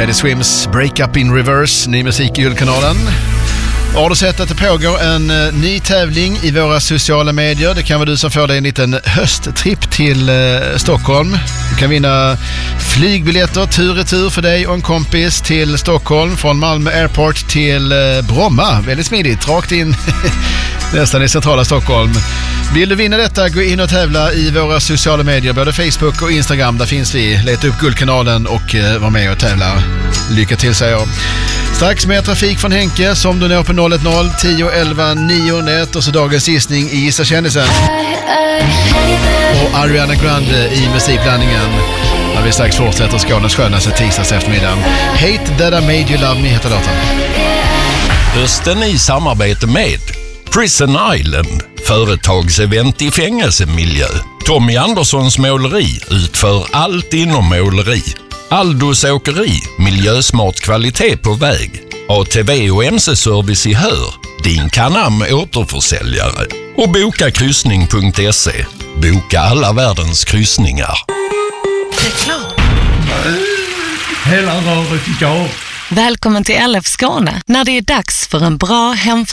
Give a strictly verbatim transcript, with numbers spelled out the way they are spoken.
Teddy Swims Break Up in Reverse, ny musik i julkanalen. Har du sett att det pågår en uh, ny tävling i våra sociala medier? Det kan vara du som får dig en liten hösttripp till uh, Stockholm. Du kan vinna flygbiljetter tur och retur för dig och en kompis till Stockholm från Malmö Airport till uh, Bromma. Väldigt smidigt, rakt in nästan i centrala Stockholm. Vill du vinna detta, gå in och tävla i våra sociala medier, både Facebook och Instagram. Där finns vi. Leta upp Guldkanalen och uh, var med och tävla. Lycka till, säger jag. Strax mer trafik från Henke som du når på noll ett noll tio elva nio ett och så dagens gissning i Gissa kändisen. Och Ariana Grande i musikblandningen. När vi strax fortsätter Skånes skönaste tisdags eftermiddag. Hate That I Made You Love Me heter låten. Hösten i samarbete med Prison Island, företagsevent i fängelsemiljö. Tommy Anderssons måleri utför allt inom måleri. Aldos åkeri, miljösmart kvalitet på väg. A T V och M C-service i Hör, din Canam återförsäljare. Och boka kryssning punkt se. Boka alla världens kryssningar. Reklam. Hela röret gick av. Välkommen till L F Skåne när det är dags för en bra hemförsäljning.